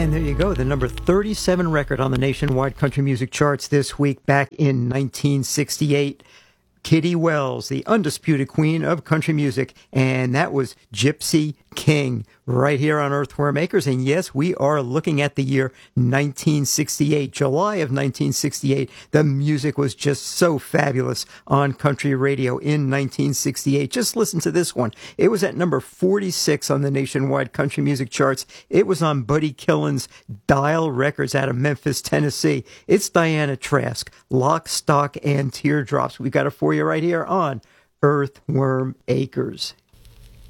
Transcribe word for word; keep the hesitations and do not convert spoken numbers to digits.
And there you go, the number thirty-seven record on the nationwide country music charts this week, back in nineteen sixty-eight. Kitty Wells, the undisputed queen of country music, and that was Gypsy King, right here on Earthworm Acres. And yes, we are looking at the year nineteen sixty-eight, July of nineteen sixty-eight. The music was just so fabulous on country radio in nineteen sixty-eight. Just listen to this one. It was at number forty-six on the nationwide country music charts. It was on Buddy Killen's Dial Records out of Memphis, Tennessee. It's Diana Trask, Lock, Stock, and Teardrops. We got it for you right here on Earthworm Acres.